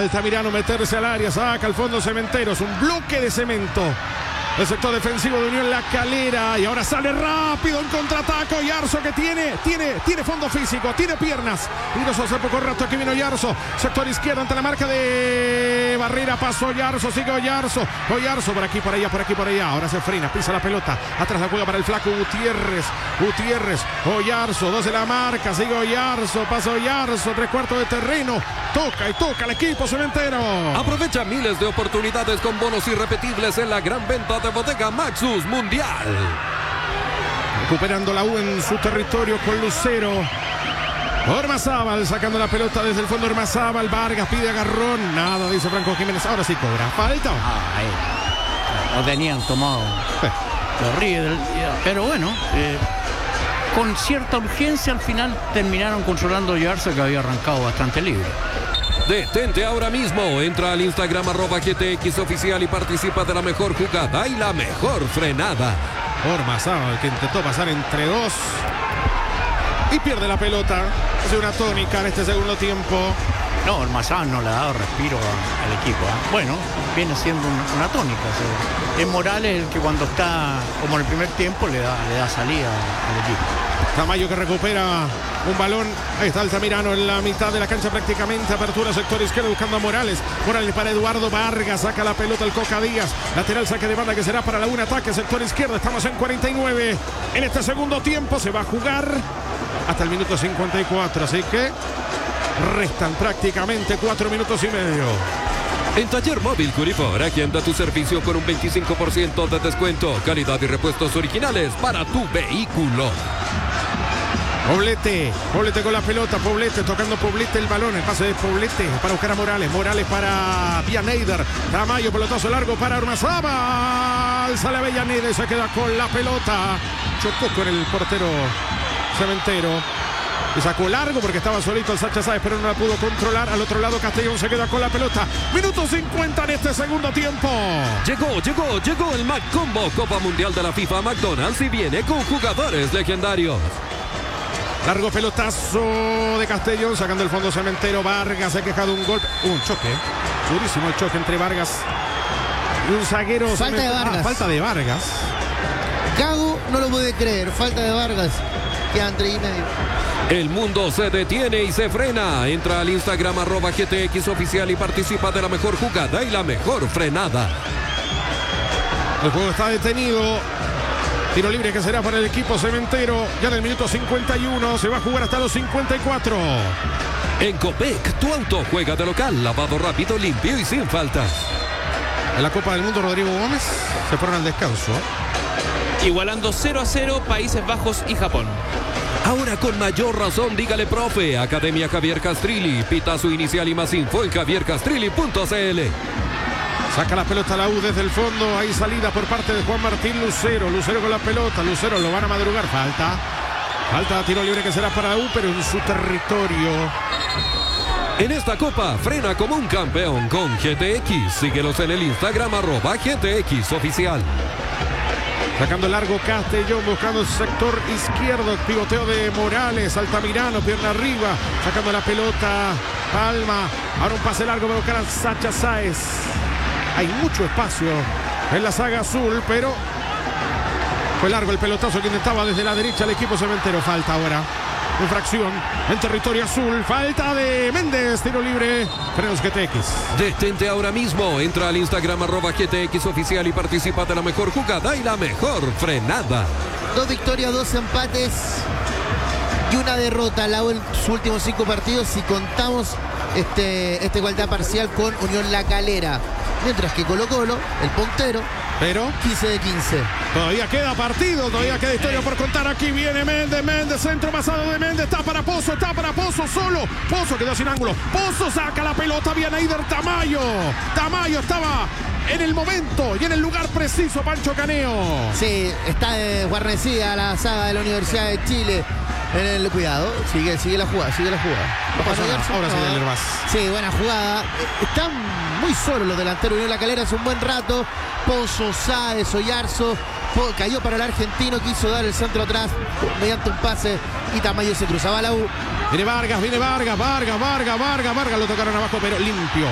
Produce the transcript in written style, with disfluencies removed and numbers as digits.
Altamirano meterse al área, saca al fondo Cementeros, un bloque de cemento. El sector defensivo de Unión La Calera. Y ahora sale rápido en contraataque. Oyarzo que tiene fondo físico, tiene piernas. Ingresó hace poco rato. Aquí vino Oyarzo. Sector izquierdo ante la marca de Barrera. Pasó Oyarzo, sigue Oyarzo. Oyarzo por aquí, por allá, por aquí, por allá. Ahora se frena, pisa la pelota. Atrás la juega para el flaco Gutiérrez. Oyarzo, 2 de la marca. Sigue Oyarzo, pasa Oyarzo. 3/4 de terreno. Toca el equipo cementero. Aprovecha miles de oportunidades con bonos irrepetibles en la gran venta de Bodega Maxus Mundial. Recuperando la U en su territorio con Lucero. Ormazábal sacando la pelota desde el fondo. Ormazábal, Vargas pide agarrón. Nada, dice Franco Jiménez. Ahora sí cobra. Falta. Lo tenían tomado. Lo ríe. Pero bueno, con cierta urgencia al final terminaron controlando Yarza, que había arrancado bastante libre. Detente ahora mismo. Entra al Instagram @GTX oficial y participa de la mejor jugada y la mejor frenada. Ormazábal que intentó pasar entre dos y pierde la pelota. Hace una tónica en este segundo tiempo. No, Ormazábal no le ha dado respiro al equipo. Bueno, viene siendo una tónica. Es Morales el que cuando está como en el primer tiempo le da salida al equipo. Tamayo que recupera un balón. Ahí está Altamirano en la mitad de la cancha prácticamente. Apertura sector izquierdo buscando a Morales. Morales para Eduardo Vargas. Saca la pelota el Coca Díaz. Lateral saque de banda que será para la un ataque. Sector izquierdo. Estamos en 49. En este segundo tiempo se va a jugar hasta el minuto 54. Así que restan prácticamente 4 minutos y medio. En Taller Móvil Curifor, agenda tu servicio con un 25% de descuento. Calidad y repuestos originales para tu vehículo. Poblete con la pelota, Poblete tocando Poblete el balón, el pase de Poblete para buscar a Morales para Vianeyder, Tamayo, pelotazo largo para Ormazábal, sale Avellaneda y se queda con la pelota, chocó con el portero Cementero y sacó largo porque estaba solito el Sacha Sáez, pero no la pudo controlar. Al otro lado Castellón se queda con la pelota. Minuto 50 en este segundo tiempo. Llegó el Mac Combo Copa Mundial de la FIFA McDonald's y viene con jugadores legendarios. Largo pelotazo de Castellón, sacando el fondo Cementero. Vargas se ha quejado un golpe, un choque, durísimo el choque entre Vargas y un zaguero. Falta de Vargas. Falta de Vargas. Gago no lo puede creer, falta de Vargas. Quedan 3 y medio. El mundo se detiene y se frena. Entra al Instagram @GTX oficial y participa de la mejor jugada y la mejor frenada. El juego está detenido. Tiro libre que será para el equipo cementero. Ya en el minuto 51 se va a jugar hasta los 54. En Copec, tu auto juega de local. Lavado rápido, limpio y sin faltas. En la Copa del Mundo, Rodrigo Gómez se fueron al descanso. Igualando 0-0 Países Bajos y Japón. Ahora con mayor razón, dígale profe. Academia Javier Castrilli. Pitazo inicial y más info en javiercastrilli.cl. Saca la pelota la U desde el fondo. Hay salida por parte de Juan Martín Lucero. Lucero con la pelota. Lucero lo van a madrugar. Falta tiro libre que será para la U, pero en su territorio. En esta copa, frena como un campeón con GTX. Síguelos en el Instagram @GTX oficial. Sacando largo Castellón, buscando el sector izquierdo. Pivoteo de Morales. Altamirano, pierna arriba. Sacando la pelota. Palma. Ahora un pase largo para buscar a Sacha Sáez. Hay mucho espacio en la saga azul, pero fue largo el pelotazo que intentaba desde la derecha el equipo cementero. Falta ahora. Infracción en territorio azul. Falta de Méndez. Tiro libre. Frenos GTX. Detente ahora mismo. Entra al Instagram @GTX oficial y participa de la mejor jugada y la mejor frenada. 2 victorias, 2 empates y una derrota. La U en sus últimos 5 partidos, si contamos este igualdad parcial con Unión La Calera. Mientras que Colo-Colo, el puntero, pero 15 de 15. Todavía queda partido, todavía queda historia por contar. Aquí viene Méndez, centro pasado de Méndez, está para Pozo solo. Pozo quedó sin ángulo. Pozo saca la pelota, viene Eider Tamayo. Tamayo estaba en el momento y en el lugar preciso, Pancho Caneo. Sí, está guarnecida la saga de la Universidad de Chile. En el cuidado, sigue la jugada. No pasa nada, ahora sí el Herbaz. Sí, buena jugada. Están muy solos los delanteros. Unión La Calera hace un buen rato. Pozo, Sáez, Oyarzo. Cayó para el argentino, quiso dar el centro atrás mediante un pase y Tamayo se cruzaba la U. Viene Vargas, lo tocaron abajo, pero limpio.